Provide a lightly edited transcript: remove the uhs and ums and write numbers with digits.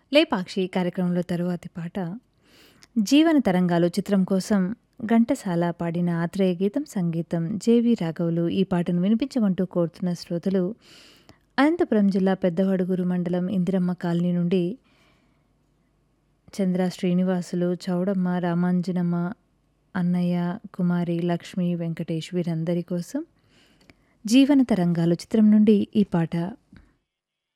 లేపాక్షి కార్యక్రమంలో తరువాతి పాట 'జీవన తరంగాలు' చిత్రం కోసం ఘంటసాల పాడిన ఆత్రేయ గీతం, సంగీతం జెవి రాఘవులు. ఈ పాటను వినిపించమంటూ కోరుతున్న శ్రోతలు అనంతపురం జిల్లా పెద్దవడుగురు మండలం ఇందిరమ్మ కాలనీ నుండి చంద్ర శ్రీనివాసులు, చౌడమ్మ, రామాంజనమ్మ, అన్నయ్య, కుమారి, లక్ష్మి, వెంకటేష్ వీరందరి కోసం 'జీవన తరంగాలు' చిత్రం నుండి ఈ పాట.